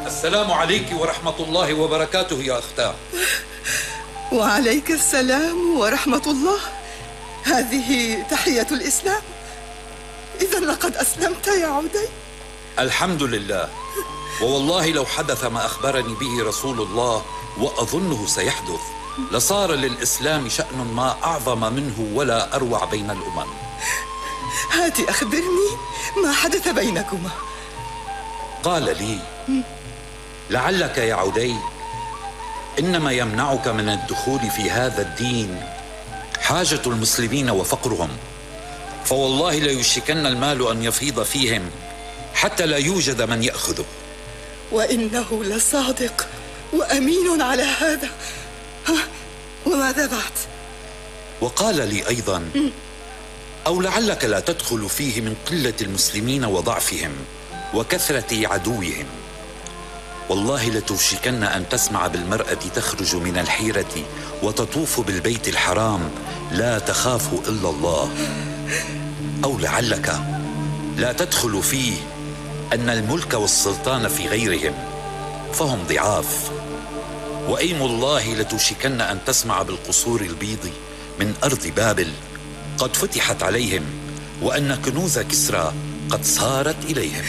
السلام عليك ورحمة الله وبركاته يا أختاه. وعليك السلام ورحمة الله. هذه تحية الإسلام. إذن لقد أسلمت يا عدي؟ الحمد لله، ووالله لو حدث ما أخبرني به رسول الله، وأظنه سيحدث، لصار للإسلام شأن ما أعظم منه ولا أروع بين الأمم. هات أخبرني ما حدث بينكما. قال لي: لعلك يا عدي إنما يمنعك من الدخول في هذا الدين حاجة المسلمين وفقرهم، فوالله ليشكن المال أن يفيض فيهم حتى لا يوجد من يأخذه. وإنه لصادق وأمين على هذا. وماذا بعد؟ وقال لي أيضا: أو لعلك لا تدخل فيه من قلة المسلمين وضعفهم وكثرة عدوهم، والله لتوشكن أن تسمع بالمرأة تخرج من الحيرة وتطوف بالبيت الحرام لا تخاف إلا الله. أو لعلك لا تدخل فيه أن الملك والسلطان في غيرهم فهم ضعاف، وأيم الله لتوشكن أن تسمع بالقصور البيض من أرض بابل قد فتحت عليهم، وأن كنوز كسرى قد صارت إليهم.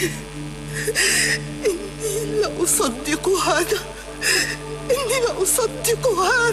إني لأصدق هذا، إني لأصدق هذا.